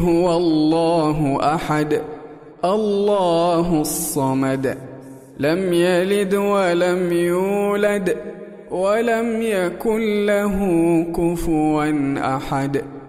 هو الله أحد الله الصمد لم يلد ولم يولد ولم يكن له كفوا أحد